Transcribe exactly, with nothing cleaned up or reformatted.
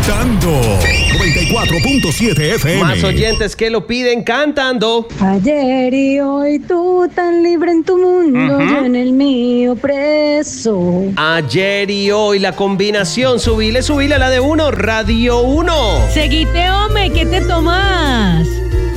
Cantando. noventa y cuatro punto siete F M. Más oyentes que lo piden cantando. Ayer y hoy tú tan libre en tu mundo, uh-huh. yo en el mío preso. Ayer y hoy la combinación, subile, subile a la de uno, Radio uno. Seguite, hombre, ¿qué te tomas?